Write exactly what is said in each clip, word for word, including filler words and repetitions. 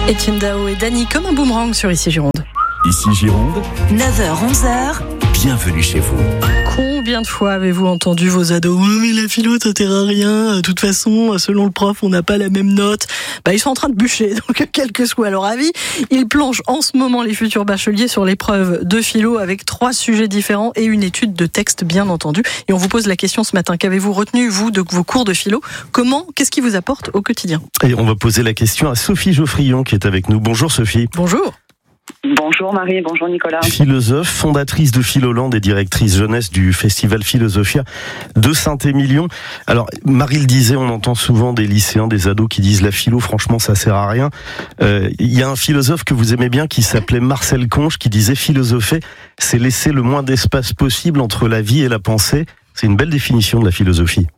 Etienne Dao et Dany comme un boomerang sur Ici Gironde. Ici Gironde, neuf heures onze heures. Bienvenue chez vous. Combien de fois avez-vous entendu vos ados « Oh mais la philo ça sert à rien, de toute façon selon le prof on n'a pas la même note ». Bah ils sont en train de bûcher, donc quel que soit leur avis, ils plongent en ce moment les futurs bacheliers sur l'épreuve de philo avec trois sujets différents et une étude de texte bien entendu. Et on vous pose la question ce matin, qu'avez-vous retenu vous de vos cours de philo ? Comment, qu'est-ce qui vous apporte au quotidien ? Et on va poser la question à Sophie Geoffrion qui est avec nous. Bonjour Sophie. Bonjour. Bonjour Marie, bonjour Nicolas. Philosophe, fondatrice de Philoland et directrice jeunesse du festival Philosophia de Saint-Émilion. Alors Marie le disait, on entend souvent des lycéens, des ados qui disent la philo franchement ça sert à rien. Euh, il y a un philosophe que vous aimez bien qui s'appelait Marcel Conche qui disait philosopher c'est laisser le moins d'espace possible entre la vie et la pensée. C'est une belle définition de la philosophie.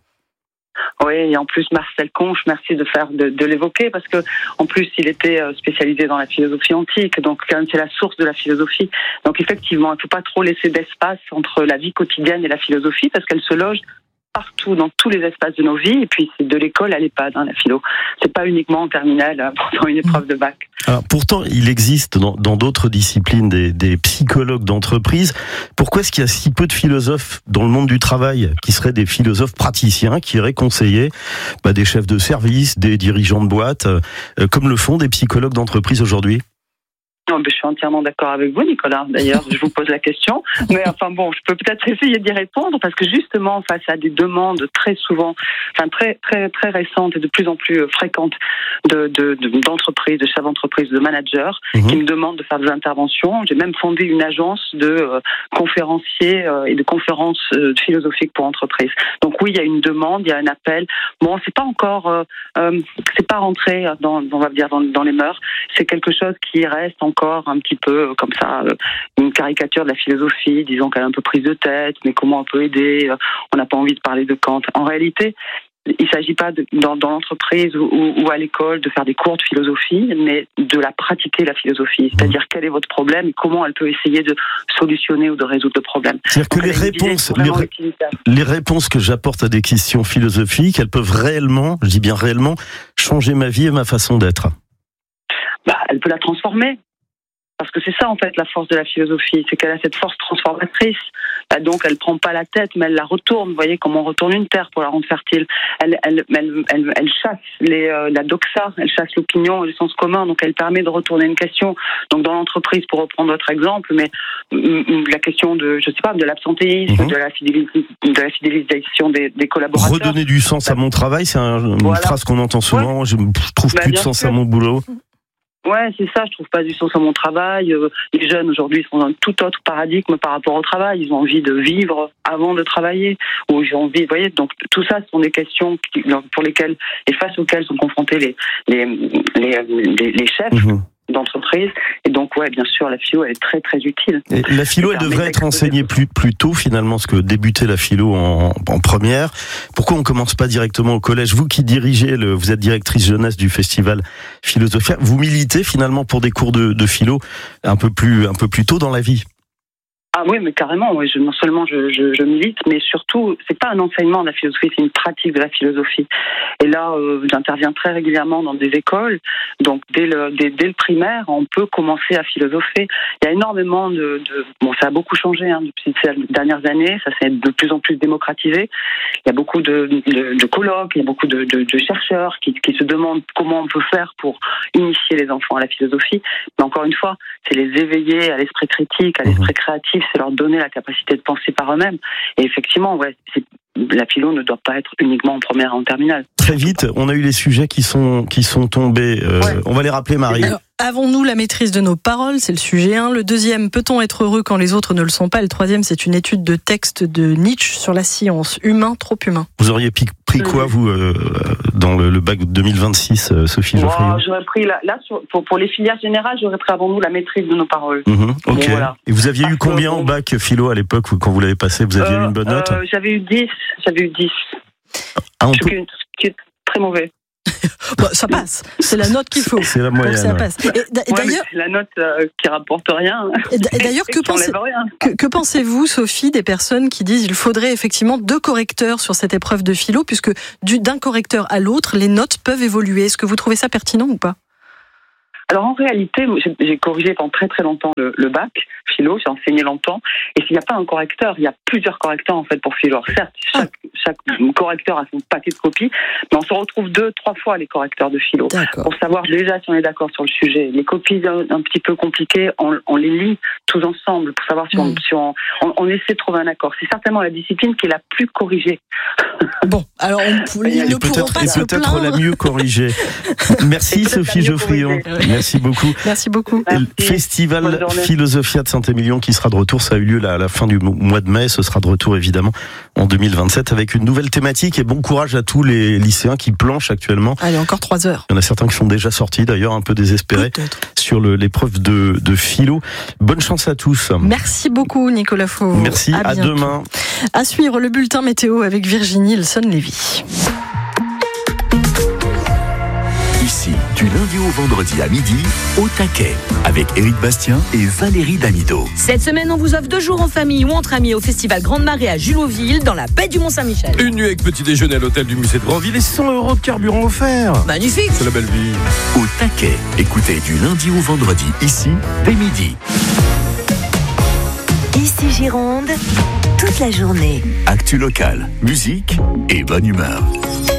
Oui, et en plus Marcel Conche, merci de faire de, de l'évoquer parce que en plus il était spécialisé dans la philosophie antique, donc c'est la source de la philosophie. Donc effectivement, il ne faut pas trop laisser d'espace entre la vie quotidienne et la philosophie parce qu'elle se loge partout, dans tous les espaces de nos vies, et puis c'est de l'école à l'EHPAD, hein, la philo. C'est pas uniquement en terminale, pendant une épreuve de bac. Alors, pourtant, il existe dans, dans d'autres disciplines des, des psychologues d'entreprise. Pourquoi est-ce qu'il y a si peu de philosophes dans le monde du travail qui seraient des philosophes praticiens, qui iraient conseiller bah, des chefs de service, des dirigeants de boîte, euh, comme le font des psychologues d'entreprise aujourd'hui ? Non, mais je suis entièrement d'accord avec vous, Nicolas. D'ailleurs, je vous pose la question. Mais enfin bon, je peux peut-être essayer d'y répondre parce que justement, face à des demandes très souvent, enfin très très très récentes et de plus en plus fréquentes de, de, de d'entreprises, de chefs d'entreprise, de managers, mmh. qui me demandent de faire des interventions. J'ai même fondé une agence de euh, conférenciers euh, et de conférences euh, philosophiques pour entreprises. Donc oui, il y a une demande, il y a un appel. Bon, c'est pas encore, euh, euh, c'est pas rentré dans, on va dire dans, dans les mœurs. C'est quelque chose qui reste encore Encore un petit peu comme ça, une caricature de la philosophie, disons qu'elle est un peu prise de tête, mais comment on peut aider, on n'a pas envie de parler de Kant. En réalité, il ne s'agit pas de, dans, dans l'entreprise ou, ou, ou à l'école de faire des cours de philosophie, mais de la pratiquer, la philosophie. C'est-à-dire quel est votre problème et comment elle peut essayer de solutionner ou de résoudre le problème. C'est-à-dire que les réponses, les, ré- les réponses que j'apporte à des questions philosophiques, elles peuvent réellement, je dis bien réellement, changer ma vie et ma façon d'être. Bah, elle peut la transformer. Parce que c'est ça, en fait, la force de la philosophie, c'est qu'elle a cette force transformatrice. Donc, elle prend pas la tête, mais elle la retourne. Vous voyez, comme on retourne une terre pour la rendre fertile. Elle, elle, elle, elle, elle chasse les, euh, la doxa, elle chasse l'opinion et le sens commun. Donc, elle permet de retourner une question. Donc, dans l'entreprise, pour reprendre votre exemple, mais la question de, je sais pas, de l'absentéisme, mmh. de la fidélisation, de la fidélisation des, des collaborateurs. Redonner du sens à mon travail, c'est un, une voilà. phrase qu'on entend souvent. Ouais. Je trouve bah, plus de sens sûr. à mon boulot. Ouais, c'est ça, je trouve pas du sens à mon travail. Les jeunes aujourd'hui sont dans un tout autre paradigme par rapport au travail. Ils ont envie de vivre avant de travailler. Ou ils ont envie, vous voyez, donc tout ça ce sont des questions qui, pour lesquelles et face auxquelles sont confrontés les les les, les, les chefs. Mmh. d'entreprise. Et donc, ouais, bien sûr, la philo, elle est très, très utile. Et la philo, elle devrait être enseignée plus, plus tôt, finalement, parce que débuter la philo en, en première. Pourquoi on commence pas directement au collège? Vous qui dirigez, le, vous êtes directrice jeunesse du festival Philosophia, vous militez finalement pour des cours de, de philo un peu plus, un peu plus tôt dans la vie? Ah oui, mais carrément, oui. Je, non seulement je, je, je milite, mais surtout, c'est pas un enseignement de la philosophie, c'est une pratique de la philosophie. Et là, euh, j'interviens très régulièrement dans des écoles, donc dès le, dès, dès le primaire, on peut commencer à philosopher. Il y a énormément de... de bon, ça a beaucoup changé hein, depuis ces dernières années, ça s'est de plus en plus démocratisé. Il y a beaucoup de, de, de colloques, il y a beaucoup de, de, de chercheurs qui, qui se demandent comment on peut faire pour initier les enfants à la philosophie. Mais encore une fois, c'est les éveiller à l'esprit critique, à l'esprit créatif, c'est leur donner la capacité de penser par eux-mêmes. Et effectivement, ouais, c'est, la philo ne doit pas être uniquement en première et en terminale. Très vite, on a eu les sujets qui sont, qui sont tombés. Euh, ouais. On va les rappeler, Marie. Alors, avons-nous la maîtrise de nos paroles? C'est le sujet un. Le deuxième, peut-on être heureux quand les autres ne le sont pas? Le troisième, c'est une étude de texte de Nietzsche sur la science. Humain, trop humain. Vous auriez pris quoi, vous, euh, dans le, le bac deux mille vingt-six, euh, Sophie Geoffrion? Oh, j'aurais pris, là, là sur, pour, pour les filières générales, j'aurais pris avant nous la maîtrise de nos paroles. Mmh, ok. Bon, voilà. Et vous aviez Parce eu combien que, au bac philo à l'époque, quand vous l'avez passé? Vous aviez euh, eu une bonne note? euh, J'avais eu dix. J'avais eu dix. Ah, on Ce peut... qui est très mauvais. Bon, ça passe, c'est la note qu'il faut. C'est la moyenne. Ça passe. Et d- ouais, d'ailleurs, c'est la note euh, qui rapporte rien. Et d'ailleurs, que, pensez, que, que pensez-vous, Sophie, des personnes qui disent qu'il faudrait effectivement deux correcteurs sur cette épreuve de philo, puisque du, d'un correcteur à l'autre, les notes peuvent évoluer. Est-ce que vous trouvez ça pertinent ou pas? Alors en réalité, j'ai, j'ai corrigé pendant très très longtemps le, le bac, philo, j'ai enseigné longtemps, et s'il n'y a pas un correcteur, il y a plusieurs correcteurs en fait pour philo. Alors, certes, chaque, chaque correcteur a son paquet de copies, mais on se retrouve deux, trois fois les correcteurs de philo. D'accord. Pour savoir déjà si on est d'accord sur le sujet. Les copies un, un petit peu compliquées, on, on les lit tous ensemble pour savoir si, on, mmh. si on, on, on essaie de trouver un accord. C'est certainement la discipline qui est la plus corrigée. Bon, alors on, ils ne pourront pas et se peut-être plaindre. la mieux corrigée. Merci Sophie Geoffrion. Merci beaucoup. Merci beaucoup. Merci. Le Festival Philosophia de Saint-Émilion qui sera de retour, ça a eu lieu à la fin du mois de mai, ce sera de retour évidemment en deux mille vingt-sept avec une nouvelle thématique, et bon courage à tous les lycéens qui planchent actuellement. Allez, encore trois heures. Il y en a certains qui sont déjà sortis d'ailleurs, un peu désespérés Peut-être. sur le, l'épreuve de, de philo. Bonne chance à tous. Merci beaucoup Nicolas Fauveau. Merci, à, à demain. À suivre le bulletin météo avec Virginie Ilson-Lévy. Ici, du lundi au vendredi à midi, au taquet, avec Éric Bastien et Valérie Damido. Cette semaine, on vous offre deux jours en famille ou entre amis au Festival Grande Marée à Juloville, dans la baie du Mont-Saint-Michel. Une nuit avec petit déjeuner à l'hôtel du musée de Grandville et cent euros de carburant offert. Magnifique. C'est la belle vie. Au taquet, écoutez du lundi au vendredi, ici, dès midi. Ici Gironde, toute la journée. Actu locale, musique et bonne humeur.